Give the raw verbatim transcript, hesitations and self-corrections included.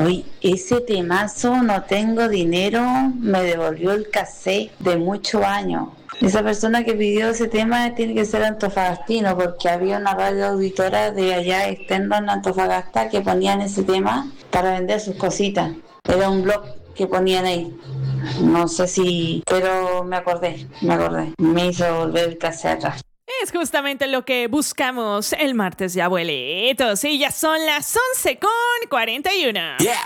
Hoy ese temazo, no tengo dinero, me devolvió el cassette de muchos años. Esa persona que pidió ese tema tiene que ser antofagastino, porque había una radio auditora de allá externa en Antofagasta que ponían ese tema para vender sus cositas. Era un blog que ponían ahí. No sé si, pero me acordé, me acordé. Me hizo volver el cassette atrás. Es justamente lo que buscamos el martes de abuelitos. Y ya son las once con cuarenta y uno. Yeah.